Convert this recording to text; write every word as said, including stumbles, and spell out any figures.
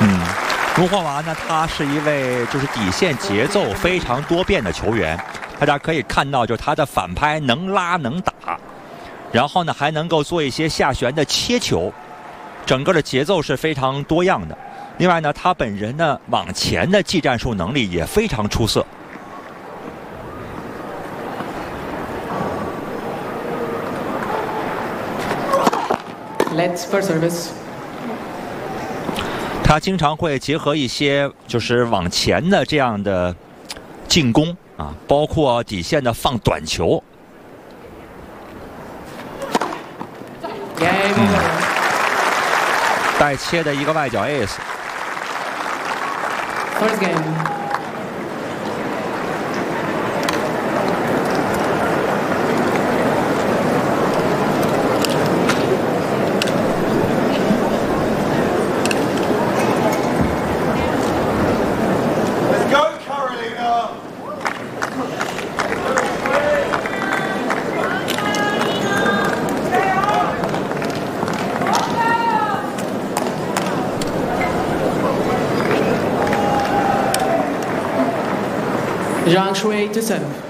嗯，卢霍娃呢，他是一位就是底线节奏非常多变的球员。大家可以看到，就是他的反拍能拉能打，然后呢还能够做一些下旋的切球，整个的节奏是非常多样的。另外呢，他本人呢往前的技战术能力也非常出色。 Let's for service。 他经常会结合一些就是往前的这样的进攻啊，包括底线的放短球。嗯，带切的一个外角 ace。 First game。 Zhang Shui to serve.